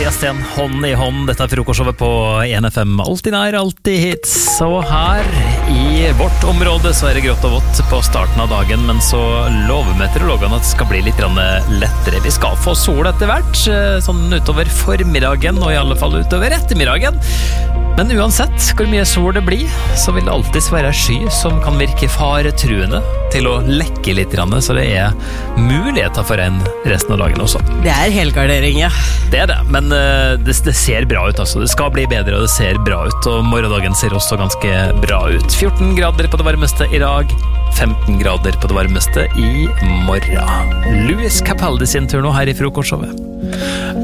Sten, hånd i hånd. Dette frokostshowet på 1FM. Alltid nær, alltid hits. Og her i vårt område så det grått og vått på starten av dagen, men så lover meteorologene at det skal bli litt lettere. Vi skal få sol etter hvert, sånn utover formiddagen, og i alle fall utover ettermiddagen. Men uansett hvor mye sol det blir, så vil det alltid være sky som kan virke faretruende til å lekke litt, så det muligheter for en resten av dagen også. Det helgardering, ja. Det det, men det ser bra ut altså. Det skal bli bedre, og det ser bra ut, og morgendagen ser også ganske bra ut. 14 grader på det varmeste i dag, 15 grader på det varmeste i morgen. Louis Capaldi sin tur nå her i frokostshowet.